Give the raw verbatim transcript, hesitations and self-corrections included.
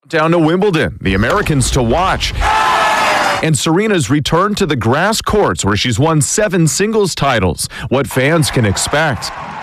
Down to Wimbledon, the Americans to watch, and Serena's return to the grass courts where she's won seven singles titles. What fans can expect.